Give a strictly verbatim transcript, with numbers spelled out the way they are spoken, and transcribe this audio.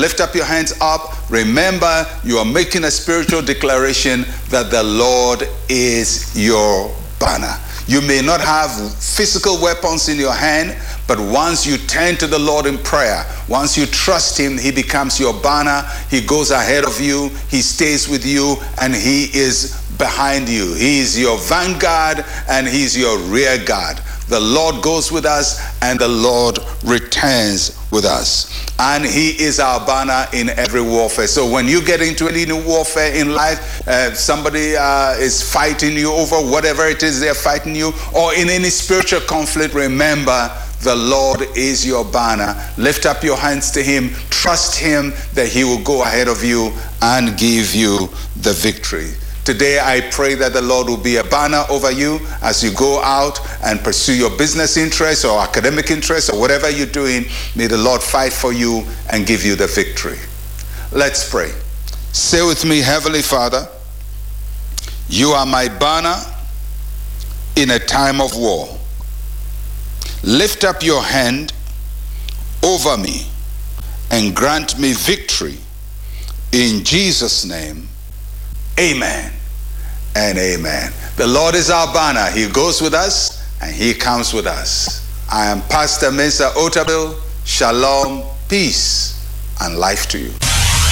lift up your hands up. Remember, you are making a spiritual declaration that the Lord is your banner. You may not have physical weapons in your hand, but once you turn to the Lord in prayer, once you trust him, he becomes your banner. He goes ahead of you, he stays with you, and he is behind you. He is your vanguard and he's your rear guard. The Lord goes with us and the Lord returns with us. And he is our banner in every warfare. So when you get into any new warfare in life, uh, somebody uh, is fighting you over whatever it is they're fighting you, or in any spiritual conflict, remember, the Lord is your banner. Lift up your hands to him. Trust him that he will go ahead of you and give you the victory. Today, I pray that the Lord will be a banner over you as you go out and pursue your business interests or academic interests or whatever you're doing. May the Lord fight for you and give you the victory. Let's pray. Say with me, Heavenly Father, you are my banner in a time of war. Lift up your hand over me and grant me victory. In Jesus' name, amen and amen. The Lord is our banner. He goes with us and he comes with us. I am Pastor Mensa Otabil. Shalom, peace, and life to you.